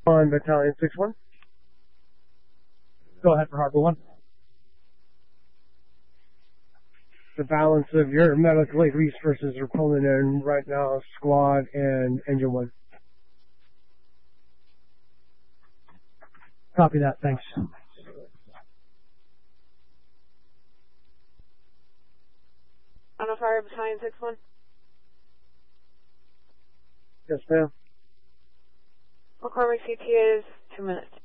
On Battalion 6-1. Go ahead for Harbor 1. The balance of your medical aid resources are pulling in right now, Squad and Engine 1. Copy that, thanks. On a fire, Battalion 6-1. Yes, ma'am. McCormick CTA is 2 minutes.